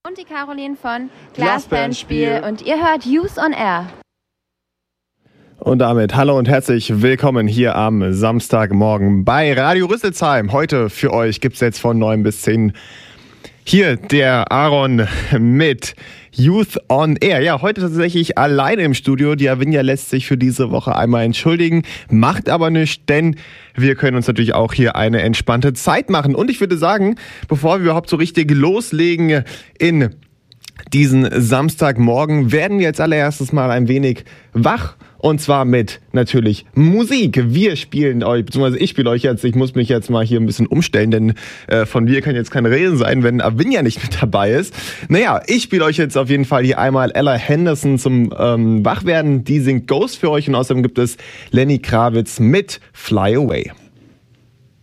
und die Caroline von Glasbandspiel und ihr hört Youth on Air. Und damit hallo und herzlich willkommen hier am Samstagmorgen bei Radio Rüsselsheim. Heute für euch gibt's jetzt von 9 bis 10 hier der Aaron mit Youth on Air. Ja, heute tatsächlich alleine im Studio. Die Avinia lässt sich für diese Woche einmal entschuldigen, macht aber nichts, denn wir können uns natürlich auch hier eine entspannte Zeit machen. Und ich würde sagen, bevor wir überhaupt so richtig loslegen in diesen Samstagmorgen, werden wir als allererstes mal ein wenig wach. Und zwar mit natürlich Musik. Wir spielen euch, beziehungsweise ich spiele euch jetzt, ich muss mich jetzt mal hier ein bisschen umstellen, denn von wir kann jetzt keine Rede sein, wenn Avinia nicht mit dabei ist. Naja, ich spiele euch jetzt auf jeden Fall hier einmal Ella Henderson zum Wachwerden. Die singt Ghost für euch und außerdem gibt es Lenny Kravitz mit Fly Away.